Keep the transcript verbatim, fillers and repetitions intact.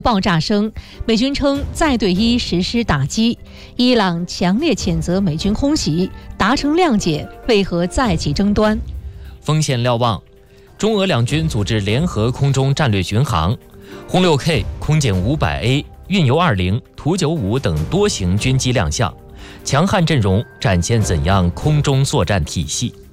爆炸声，美军称再对伊实施打击。伊朗强烈谴责美军空袭，达成谅解，为何再起争端？ 风险瞭望，中俄两军组织联合空中战略巡航，轰六 K、空警五百 A、运油二零、图九五等多型军机亮相，强悍阵容展现怎样空中作战体系？